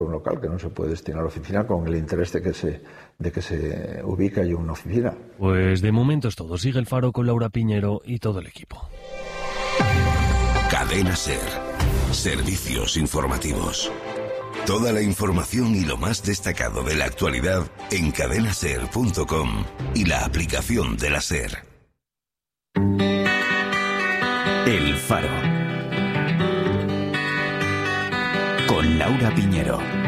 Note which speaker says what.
Speaker 1: Un local que no se puede destinar a la oficina con el interés de que se ubique allí una oficina.
Speaker 2: Pues de momento es todo. Sigue el Faro con Laura Piñero y todo el equipo.
Speaker 3: Cadena SER. Servicios informativos. Toda la información y lo más destacado de la actualidad en cadenaser.com y la aplicación de la SER. El Faro. Con Laura Piñero.